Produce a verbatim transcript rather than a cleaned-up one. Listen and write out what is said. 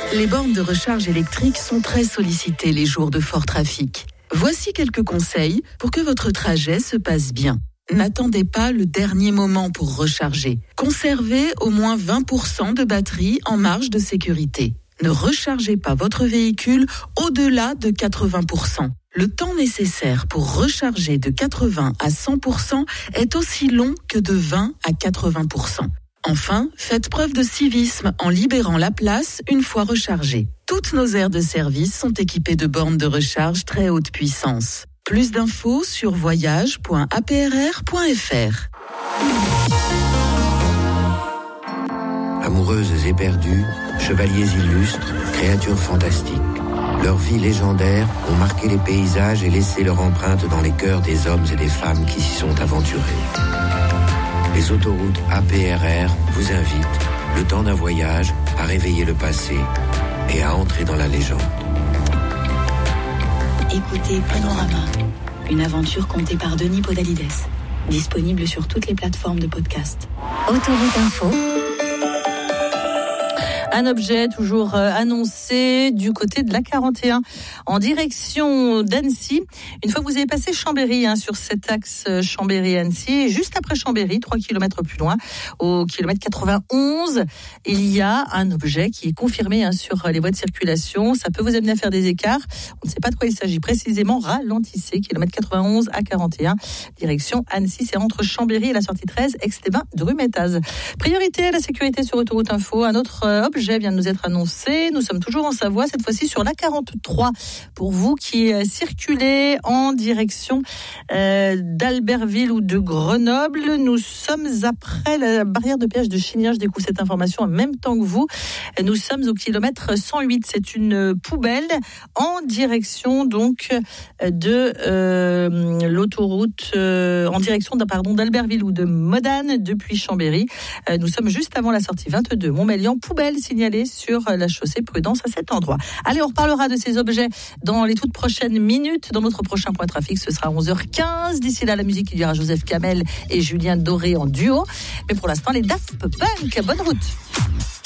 Les bornes de recharge électrique sont très sollicitées les jours de fort trafic. Voici quelques conseils pour que votre trajet se passe bien. N'attendez pas le dernier moment pour recharger. Conservez au moins vingt pour cent de batterie en marge de sécurité. Ne rechargez pas votre véhicule au-delà de quatre-vingts pour cent. Le temps nécessaire pour recharger de quatre-vingts à cent pour cent est aussi long que de vingt à quatre-vingts pour cent. Enfin, faites preuve de civisme en libérant la place une fois rechargée. Toutes nos aires de service sont équipées de bornes de recharge très haute puissance. Plus d'infos sur voyage point a p r r point f r. Amoureuses éperdues, chevaliers illustres, créatures fantastiques. Leurs vies légendaires ont marqué les paysages et laissé leur empreinte dans les cœurs des hommes et des femmes qui s'y sont aventurés. Les autoroutes A P R R vous invitent, le temps d'un voyage, à réveiller le passé et à entrer dans la légende. Écoutez Panorama, une aventure contée par Denis Podalides, disponible sur toutes les plateformes de podcast. Autoroute Info. Un objet toujours annoncé du côté de l'A quarante et un en direction d'Annecy. Une fois que vous avez passé Chambéry hein, sur cet axe Chambéry-Annecy, et juste après Chambéry, trois kilomètres plus loin, au kilomètre quatre-vingt-onze, il y a un objet qui est confirmé hein, sur les voies de circulation. Ça peut vous amener à faire des écarts. On ne sait pas de quoi il s'agit précisément. Ralentissez, kilomètre quatre-vingt-onze à quarante et un, direction Annecy. C'est entre Chambéry et la sortie treize, ex-les-Bains de Rumétaz. Priorité à la sécurité sur Autoroute Info. Un autre objet vient de nous être annoncé. Nous sommes toujours en Savoie, cette fois-ci sur l'A quarante-trois. Pour vous qui circulez en direction euh, d'Albertville ou de Grenoble, nous sommes après la barrière de péage de Chignin. Je découvre cette information en même temps que vous. Nous sommes au kilomètre cent huit. C'est une poubelle en direction donc de euh, l'autoroute, euh, en direction de, pardon, d'Albertville ou de Modane depuis Chambéry. Euh, nous sommes juste avant la sortie vingt-deux. Montmélian, poubelle signalée sur la chaussée. Prudence à cet endroit. Allez, on reparlera de ces objets dans les toutes prochaines minutes. Dans notre prochain point trafic, ce sera onze heures quinze. D'ici là, la musique, il y aura Joseph Kamel et Julien Doré en duo. Mais pour l'instant, les Daft Punk. Bonne route.